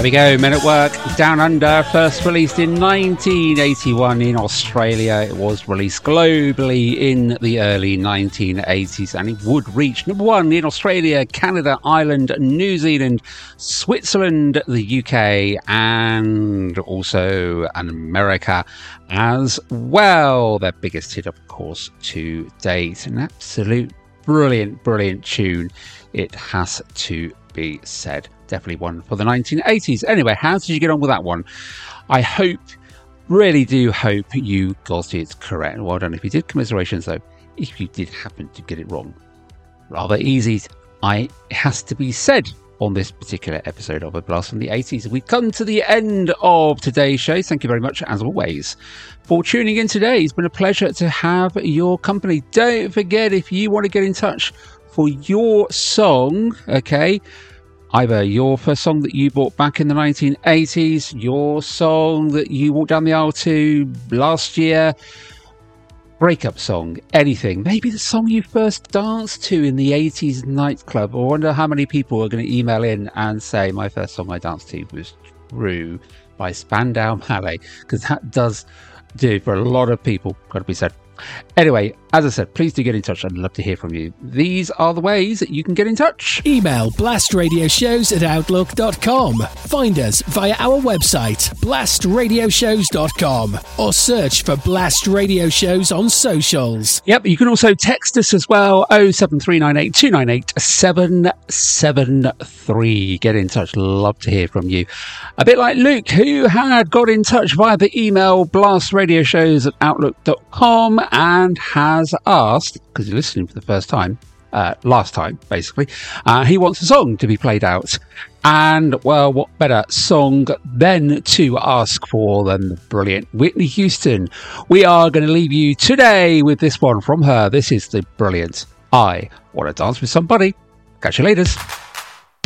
There we go, Men at Work, Down Under, first released in 1981 in Australia. It was released globally in the early 1980s, and it would reach number one in Australia, Canada, Ireland, New Zealand, Switzerland, the UK, and also America as well. Their biggest hit, of course, to date. An absolute brilliant tune, it has to be said. Definitely one for the 1980s. Anyway, how did you get on with that one? I hope, really do hope you got it correct. Well done if you did. Commiserations though, if you did happen to get it wrong. Rather easy, it has to be said on this particular episode of A Blast from the 80s. We've come to the end of today's show. Thank you very much, as always, for tuning in today. It's been a pleasure to have your company. Don't forget, if you want to get in touch for your song, okay, either your first song that you bought back in the 1980s, your song that you walked down the aisle to last year, breakup song, anything. Maybe the song you first danced to in the 80s nightclub. I wonder how many people are going to email in and say, my first song I danced to was True by Spandau Ballet, because that does do for a lot of people, got to be said. Anyway, as I said, please do get in touch. I'd love to hear from you. These are the ways that you can get in touch. Email blastradioshows@outlook.com. Find us via our website, blastradioshows.com, or search for Blast Radio Shows on socials. Yep, you can also text us as well, 07398 298 773. Get in touch. Love to hear from you. A bit like Luke, who had got in touch via the email blastradioshows@outlook.com and has asked, because you're listening for the first time, last time basically, he wants a song to be played out. And well, what better song then to ask for than the brilliant Whitney Houston? We are going to leave you today with this one from her. This is the brilliant I Want to Dance with Somebody. Catch you later.